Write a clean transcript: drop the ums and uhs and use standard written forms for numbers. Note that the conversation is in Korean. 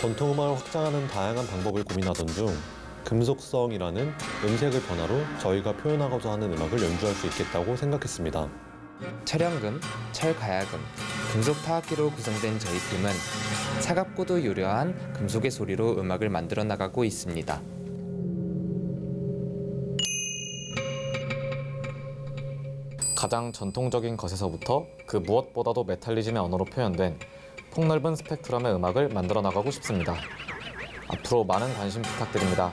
전통음악을 확장하는 다양한 방법을 고민하던 중 금속성이라는 음색의 변화로 저희가 표현하고자 하는 음악을 연주할 수 있겠다고 생각했습니다. 철연금, 철가야금, 금속 타악기로 구성된 저희 팀은 차갑고도 유려한 금속의 소리로 음악을 만들어 나가고 있습니다. 가장 전통적인 것에서부터 그 무엇보다도 메탈리즘의 언어로 표현된 폭넓은 스펙트럼의 음악을 만들어 나가고 싶습니다. 앞으로 많은 관심 부탁드립니다.